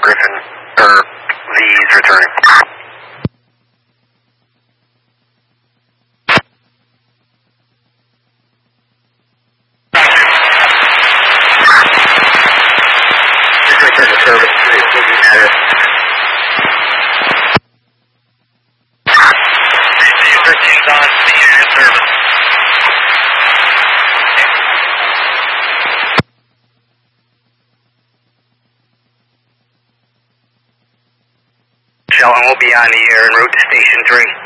Griffin, V's returning. Return to service, moving matter. 13's on the unit service. Shelton will be on the air en route to Station 3.